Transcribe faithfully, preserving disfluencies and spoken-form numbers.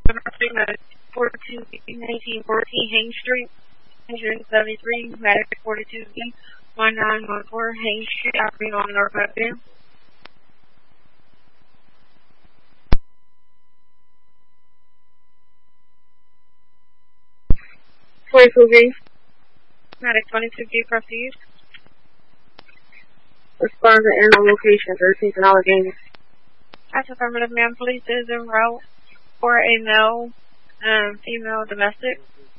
forty-two nineteen fourteen Haines Street, one seventy-three, Medic forty-two B, one nine one four Haines Street, Avenue on North Avenue. forty-two B, Medic twenty-two B, proceed. Respond to animal location, thirteenth and Allegheny. As affirmative, ma'am, police is en route for a male, um, female domestic.